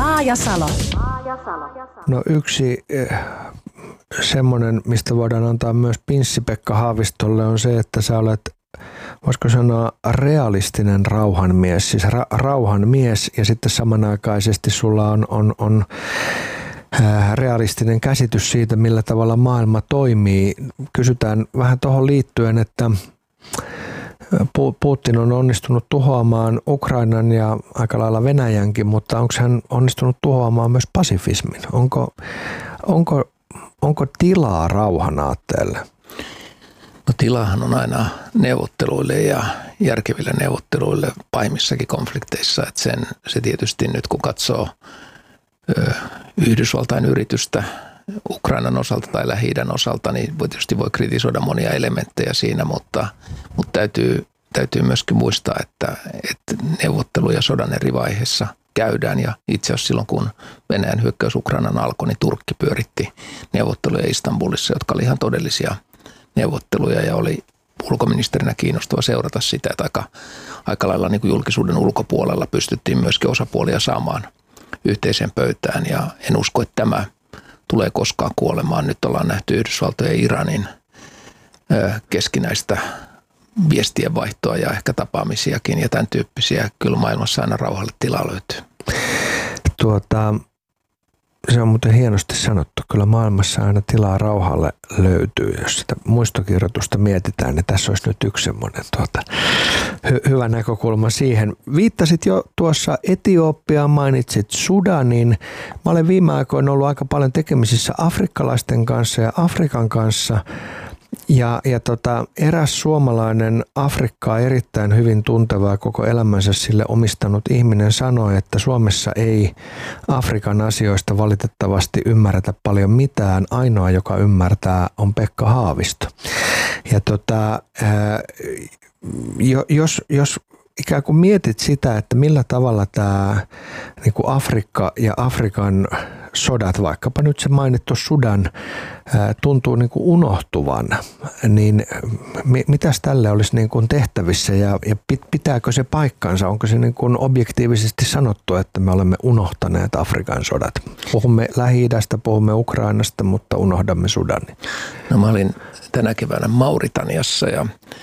Maajasalo. No yksi semmoinen, mistä voidaan antaa myös Pinssi-Pekka Haavistolle, on se, että sä olet, voisiko sanoa, realistinen rauhanmies. Siis rauhanmies ja sitten samanaikaisesti sulla on realistinen käsitys siitä, millä tavalla maailma toimii. Kysytään vähän tuohon liittyen, että Putin on onnistunut tuhoamaan Ukrainan ja aika lailla Venäjänkin, mutta onko hän onnistunut tuhoamaan myös pasifismin? Onko tilaa rauhan aatteelle? No tilahan on aina neuvotteluille ja järkeville neuvotteluille pahimmissakin konflikteissa. Että se tietysti nyt kun katsoo Yhdysvaltain yritystä Ukrainan osalta tai Lähi-idän osalta, niin tietysti voi kritisoida monia elementtejä siinä, mutta täytyy myöskin muistaa, että neuvotteluja sodan eri vaiheissa käydään. Ja itse asiassa silloin, kun Venäjän hyökkäys Ukrainan alkoi, niin Turkki pyöritti neuvotteluja Istanbulissa, jotka oli ihan todellisia neuvotteluja ja oli ulkoministerinä kiinnostava seurata sitä, että aika lailla niin kuin julkisuuden ulkopuolella pystyttiin myöskin osapuolia saamaan yhteiseen pöytään ja en usko, että tämä tulee koskaan kuolemaan. Nyt ollaan nähty Yhdysvaltojen ja Iranin keskinäistä viestien vaihtoa ja ehkä tapaamisiakin ja tämän tyyppisiä. Kyllä maailmassa aina rauhalle tilaa löytyy. Se on muuten hienosti sanottu. Kyllä maailmassa aina tilaa rauhalle löytyy. Jos sitä muistokirjoitusta mietitään, niin tässä olisi nyt yksi semmoinen hyvä näkökulma siihen. Viittasit jo tuossa Etiopiaan, mainitsit Sudanin. Mä olen viime aikoina ollut aika paljon tekemisissä afrikkalaisten kanssa ja Afrikan kanssa. Ja eräs suomalainen Afrikkaa erittäin hyvin tunteva ja koko elämänsä sille omistanut ihminen sanoi, että Suomessa ei Afrikan asioista valitettavasti ymmärretä paljon mitään. Ainoa, joka ymmärtää, on Pekka Haavisto. Ja jos ikään kuin mietit sitä, että millä tavalla tämä niin kuin Afrikka ja Afrikan sodat, vaikkapa nyt se mainittu Sudan, tuntuu niin kuin unohtuvan, niin mitäs tälle olisi niin kuin tehtävissä ja pitääkö se paikkansa? Onko se niin kuin objektiivisesti sanottu, että me olemme unohtaneet Afrikan sodat? Puhumme Lähi-idästä, puhumme Ukrainasta, mutta unohdamme Sudanin. No mä olin tänä keväänä Mauritaniassa ja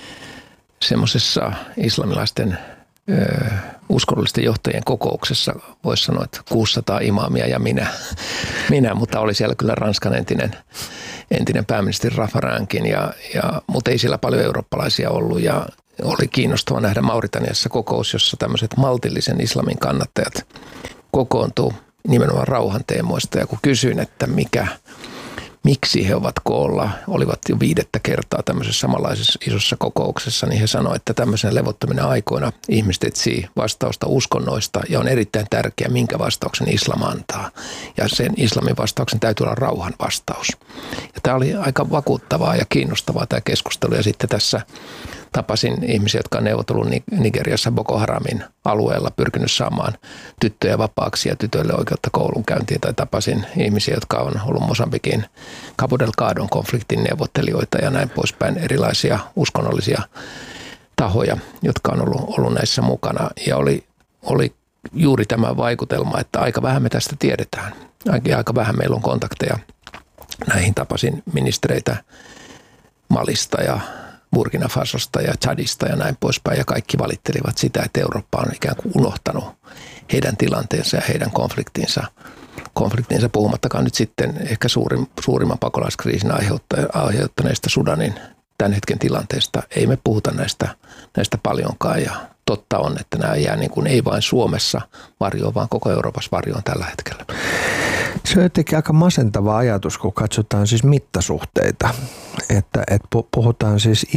semmoisessa islamilaisten uskonnollisten johtajien kokouksessa voisi sanoa, että 600 imaamia ja minä, mutta oli siellä kyllä Ranskan entinen pääministeri Raffarinkin, mutta ei siellä paljon eurooppalaisia ollut ja oli kiinnostava nähdä Mauritaniassa kokous, jossa tämmöiset maltillisen islamin kannattajat kokoontuu nimenomaan rauhanteemoista ja kun kysyin, että miksi he ovat koolla, olivat jo 5. kertaa tämmöisessä samanlaisessa isossa kokouksessa, niin he sanoivat, että tämmöisenä levottomina aikoina ihmiset etsii vastausta uskonnoista ja on erittäin tärkeää, minkä vastauksen islam antaa. Ja sen islamin vastauksen täytyy olla rauhan vastaus. Ja tämä oli aika vakuuttavaa ja kiinnostavaa tämä keskustelu ja sitten tässä tapasin ihmisiä, jotka on neuvotellut Nigeriassa Boko Haramin alueella pyrkinyt saamaan tyttöjä vapaaksi ja tytöille oikeutta koulunkäyntiin. Tai tapasin ihmisiä, jotka on ollut Mosambikin Cabo Delgadon konfliktin neuvottelijoita ja näin poispäin. Erilaisia uskonnollisia tahoja, jotka on ollut näissä mukana. Ja oli juuri tämä vaikutelma, että aika vähän me tästä tiedetään. Aika vähän meillä on kontakteja. Näihin tapasin ministereitä Malista ja Burkina Fasosta ja Chadista ja näin poispäin. Ja kaikki valittelivat sitä, että Eurooppa on ikään kuin unohtanut heidän tilanteensa ja heidän konfliktinsa puhumattakaan nyt sitten ehkä suurimman pakolaiskriisin aiheuttaneesta Sudanin tämän hetken tilanteesta. Ei me puhuta näistä paljonkaan ja totta on, että nämä jää niin kuin ei vain Suomessa varjoon, vaan koko Euroopassa varjoon tällä hetkellä. Se on jotenkin aika masentava ajatus, kun katsotaan siis mittasuhteita, että puhutaan siis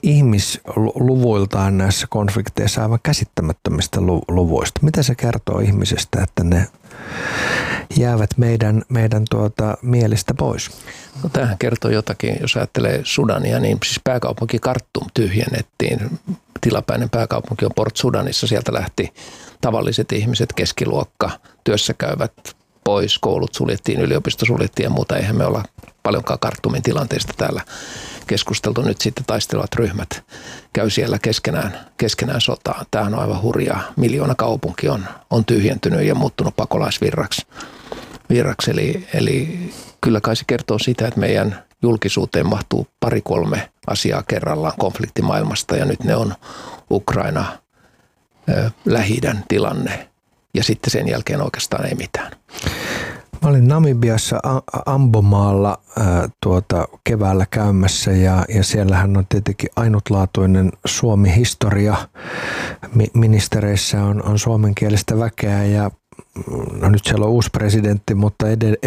ihmisluvuiltaan näissä konflikteissa aivan käsittämättömistä luvuista. Mitä se kertoo ihmisestä, että ne jäävät meidän mielistä pois? No, tämähän kertoo jotakin, jos ajattelee Sudania, niin siis pääkaupunki Khartoum tyhjennettiin. Tilapäinen pääkaupunki on Port Sudanissa, sieltä lähti tavalliset ihmiset, keskiluokka, työssäkäyvät pois, koulut suljettiin, yliopisto suljettiin ja muuta. Eihän me olla paljonkaan Khartoumin tilanteesta täällä keskusteltu. Nyt sitten taistelevat ryhmät käy siellä keskenään sotaa. Tämähän on aivan hurjaa. 1 miljoona kaupunki on tyhjentynyt ja muuttunut pakolaisvirraksi. Eli kyllä kai se kertoo sitä, että meidän julkisuuteen mahtuu 2-3 asiaa kerrallaan konfliktimaailmasta ja nyt ne on Ukraina, Lähi-idän tilanne ja sitten sen jälkeen oikeastaan ei mitään. Mä olin Namibiassa Ambomaalla keväällä käymässä ja siellähän on tietenkin ainutlaatuinen Suomi-historia. Ministereissä on suomenkielistä väkeä ja no nyt siellä on uusi presidentti, mutta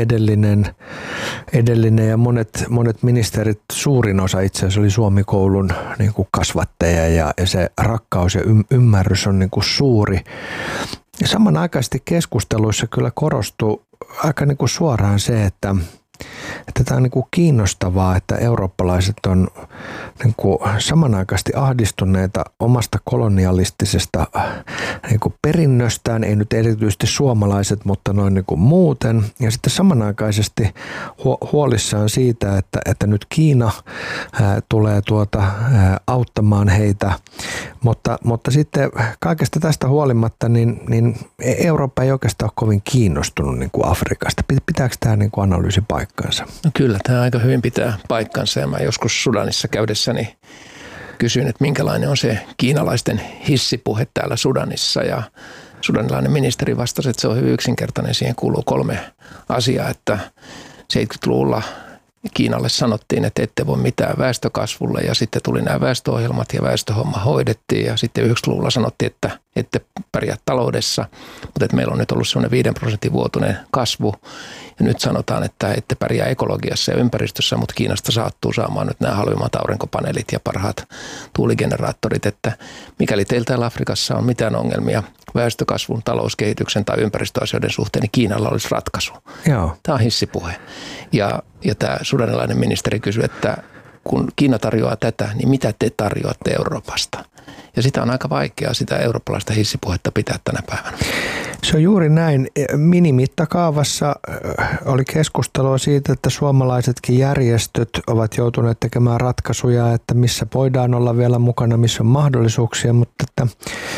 edellinen ja monet ministerit, suurin osa itse asiassa oli Suomi-koulun niin kuin kasvatteja ja se rakkaus ja ymmärrys on niin kuin suuri. Ja samanaikaisesti keskusteluissa kyllä korostuu aika niin kuin suoraan se, että tämä on niin kuin kiinnostavaa, että eurooppalaiset on niin kuin samanaikaisesti ahdistuneita omasta kolonialistisesta niin kuin perinnöstään, ei nyt erityisesti suomalaiset, mutta noin niin kuin muuten. Ja sitten samanaikaisesti huolissaan siitä, että nyt Kiina tulee auttamaan heitä, mutta sitten kaikesta tästä huolimatta niin Eurooppa ei oikeastaan ole kovin kiinnostunut niin kuin Afrikasta. Pitääkö tämä niin kuin analyysi paikkansa? No kyllä, tämä aika hyvin pitää paikkansa ja mä joskus Sudanissa käydessäni kysyin, että minkälainen on se kiinalaisten hissipuhe täällä Sudanissa ja sudanilainen ministeri vastasi, että se on hyvin yksinkertainen. Siihen kuuluu 3 asiaa, että 70-luvulla Kiinalle sanottiin, että ette voi mitään väestökasvulle ja sitten tuli nämä väestöohjelmat ja väestöhomma hoidettiin ja sitten 90-luvulla sanottiin, että ette pärjää taloudessa, mutta että meillä on nyt ollut semmoinen 5% vuotuinen kasvu ja nyt sanotaan, että ette pärjää ekologiassa ja ympäristössä, mutta Kiinasta saattuu saamaan nyt nämä halvimmat aurinkopaneelit ja parhaat tuuligeneraattorit, että mikäli teillä täällä Afrikassa on mitään ongelmia väestökasvun, talouskehityksen tai ympäristöasioiden suhteen, niin Kiinalla olisi ratkaisu. Joo. Tämä on hissipuhe. Ja tämä sudanilainen ministeri kysyi, että kun Kiina tarjoaa tätä, niin mitä te tarjoatte Euroopasta? Ja sitä on aika vaikeaa sitä eurooppalaista hissipuhetta pitää tänä päivänä. Se on juuri näin. Minimittakaavassa oli keskustelua siitä, että suomalaisetkin järjestöt ovat joutuneet tekemään ratkaisuja, että missä voidaan olla vielä mukana, missä on mahdollisuuksia, mutta että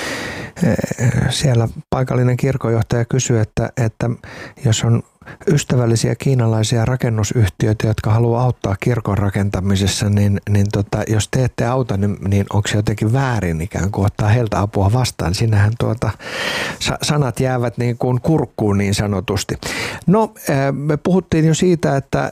siellä paikallinen kirkonjohtaja kysyi, että jos on ystävällisiä kiinalaisia rakennusyhtiöitä, jotka haluaa auttaa kirkon rakentamisessa, niin jos te ette auta, niin onko se jotenkin väärin ikään kuin ottaa heiltä apua vastaan? Sinähän sanat jäävät niin kuin kurkkuun niin sanotusti. No, me puhuttiin jo siitä, että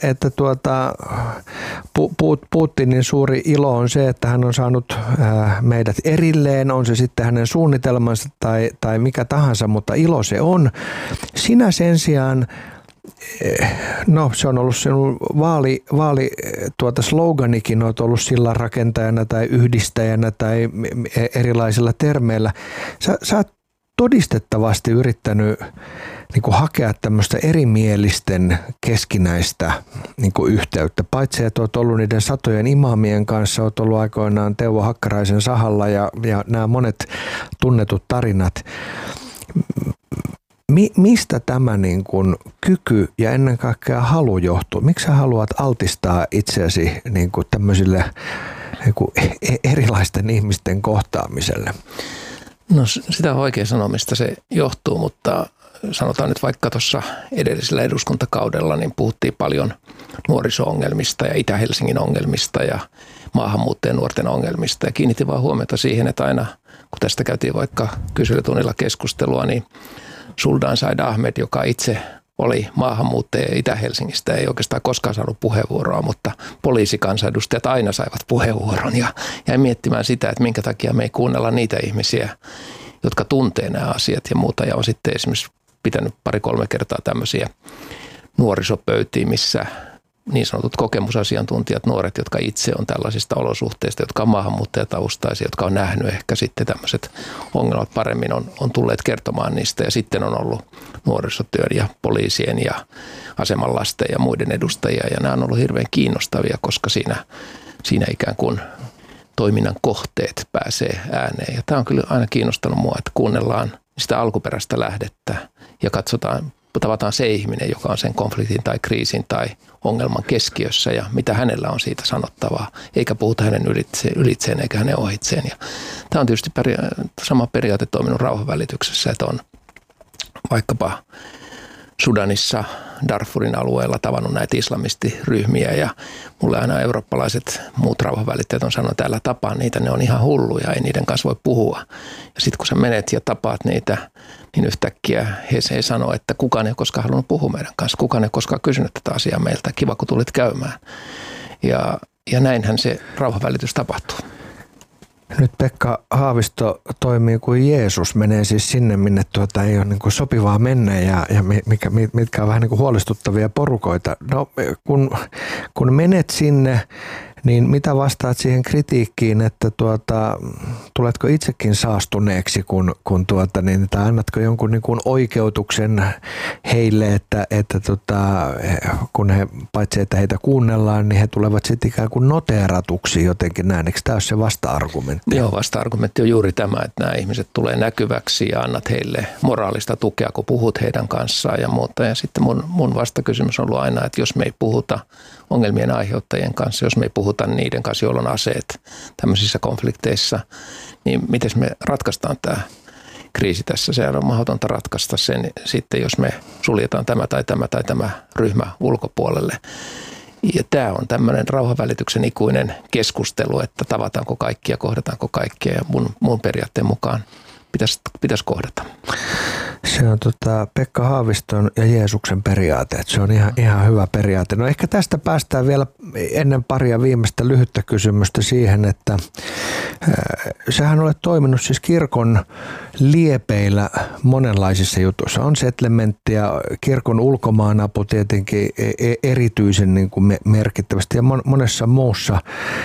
Putinin suuri ilo on se, että hän on saanut meidät erilleen, on se sitten hänen suunnitelmansa tai mikä tahansa, mutta ilo se on. Sinä sen sijaan no se on ollut sinun sloganikin, olet ollut sillanrakentajana tai yhdistäjänä tai erilaisilla termeillä. Sä oot todistettavasti yrittänyt niin kuin hakea tämmöistä erimielisten keskinäistä niin kuin yhteyttä. Paitsi että olet ollut niiden satojen imaamien kanssa, olet ollut aikoinaan Teuvo Hakkaraisen sahalla ja nämä monet tunnetut tarinat. Mistä tämä niin kuin kyky ja ennen kaikkea halu johtuu? Miksi sä haluat altistaa itseäsi niin kuin tämmöisille niin kuin erilaisten ihmisten kohtaamiselle? No sitä on vaikea sanoa, mistä se johtuu, mutta sanotaan nyt vaikka tuossa edellisellä eduskuntakaudella, niin puhuttiin paljon nuoriso-ongelmista ja Itä-Helsingin ongelmista ja maahanmuuttajien nuorten ongelmista. Ja kiinnitin vaan huomiota siihen, että aina kun tästä käytiin vaikka kyselytunnilla keskustelua, niin Sultan Said Ahmed, joka itse oli maahanmuuttaja Itä-Helsingistä, ei oikeastaan koskaan saanut puheenvuoroa, mutta poliisikansanedustajat aina saivat puheenvuoron ja jäin miettimään sitä, että minkä takia me ei kuunnella niitä ihmisiä, jotka tuntee nämä asiat ja muuta. Ja on sitten esimerkiksi pitänyt 2-3 kertaa tämmöisiä nuorisopöytiä, missä niin sanotut kokemusasiantuntijat, nuoret, jotka itse on tällaisista olosuhteista, jotka on maahanmuuttajataustaisia, jotka on nähnyt ehkä sitten tämmöiset ongelmat paremmin, on tulleet kertomaan niistä. Ja sitten on ollut nuorisotyön ja poliisien ja asemanlasten ja muiden edustajia. Ja nämä on ollut hirveän kiinnostavia, koska siinä ikään kuin toiminnan kohteet pääsee ääneen. Ja tämä on kyllä aina kiinnostanut mua, että kuunnellaan sitä alkuperäistä lähdettä ja katsotaan tavataan se ihminen, joka on sen konfliktin tai kriisin tai ongelman keskiössä ja mitä hänellä on siitä sanottavaa, eikä puhuta hänen ylitseen eikä hänen ohitseen. Ja tämä on tietysti sama periaate toiminut rauhanvälityksessä, että on vaikkapa Sudanissa, Darfurin alueella tavannut näitä islamistiryhmiä ja mulle aina eurooppalaiset muut rauhanvälittäjät on sanonut, että älä tapaa niitä, ne on ihan hulluja, ei niiden kanssa voi puhua. Ja sitten kun sä menet ja tapaat niitä, niin yhtäkkiä he sanoo, että kukaan ei ole koskaan halunnut puhua meidän kanssa, kukaan ei ole koskaan kysynyt tätä asiaa meiltä, kiva kun tulit käymään. Ja näinhän se rauhanvälitys tapahtuu. Nyt Pekka Haavisto toimii kuin Jeesus, menee siis sinne, minne ei ole niin kuin sopivaa mennä ja mitkä on vähän niin kuin huolestuttavia porukoita. No kun menet sinne, niin mitä vastaat siihen kritiikkiin, että tuletko itsekin saastuneeksi, tai annatko jonkun niin kuin oikeutuksen heille, että kun he, paitsi että heitä kuunnellaan, niin he tulevat sitten ikään kuin noteeratuksi jotenkin näin. Eikö tämä ole se vasta-argumentti? Joo, vasta-argumentti on juuri tämä, että nämä ihmiset tulee näkyväksi ja annat heille moraalista tukea, kun puhut heidän kanssaan ja muuta. Ja sitten mun vastakysymys on ollut aina, että jos me ei puhuta ongelmien aiheuttajien kanssa, jos me ei puhuta niiden kanssa, joilla on aseet tämmöisissä konflikteissa, niin miten me ratkaistaan tämä kriisi tässä? Se on mahdotonta ratkaista sen sitten, jos me suljetaan tämä tai tämä ryhmä ulkopuolelle. Ja tämä on tämmöinen rauhanvälityksen ikuinen keskustelu, että tavataanko kaikkia, kohdataanko kaikkia ja mun periaatteen mukaan pitäisi kohdata. Se on Pekka Haaviston ja Jeesuksen periaate. Se on ihan hyvä periaate. No ehkä tästä päästään vielä ennen paria viimeistä lyhyttä kysymystä siihen, että sähän olet toiminut siis kirkon liepeillä monenlaisissa jutuissa. On settlementtiä, kirkon ulkomaanapu tietenkin erityisen niin kuin merkittävästi ja monessa muussa.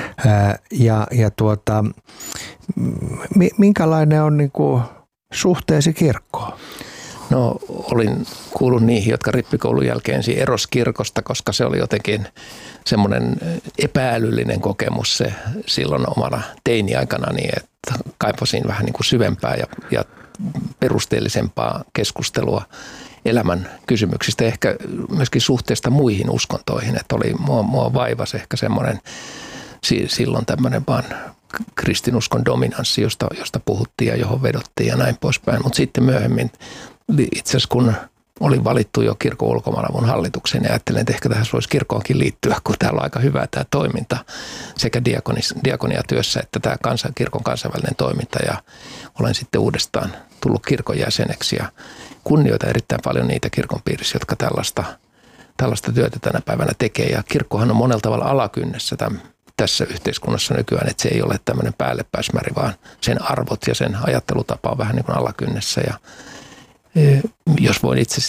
Minkälainen on niin kuin suhteesi kirkkoon? No olin kuullut niihin, jotka rippikoulun jälkeen erosi kirkosta, koska se oli jotenkin semmoinen epäälyllinen kokemus se silloin omana teini-aikana, niin että kaipasin vähän niin kuin syvempää ja perusteellisempaa keskustelua elämän kysymyksistä, ehkä myöskin suhteesta muihin uskontoihin, että mua vaivasi ehkä semmoinen silloin tämmöinen vaan kristinuskon dominanssi, josta puhuttiin ja johon vedottiin ja näin poispäin, mutta sitten myöhemmin itse asiassa kun olin valittu jo kirkon ulkomaanavun hallitukseen ja ajattelin, että ehkä tähän voisi kirkkoonkin liittyä, kun täällä on aika hyvä tämä toiminta sekä diakoniatyössä että tämä kirkon kansainvälinen toiminta ja olen sitten uudestaan tullut kirkon jäseneksi ja kunnioitan erittäin paljon niitä kirkon piirissä, jotka tällaista työtä tänä päivänä tekee ja kirkkohan on monella tavalla alakynnessä tässä yhteiskunnassa nykyään, että se ei ole tämmöinen päällepäismäri, vaan sen arvot ja sen ajattelutapa on vähän niin kuin alakynnessä ja jos voin itse